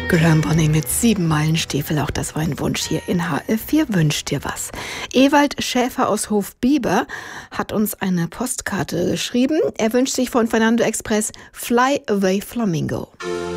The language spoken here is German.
Graham Bonny mit 7 Meilenstiefel, auch das war ein Wunsch hier in HR4 wünscht dir was. Ewald Schäfer aus Hofbieber hat uns eine Postkarte geschrieben. Er wünscht sich von Fernando Express Fly Away Flamingo.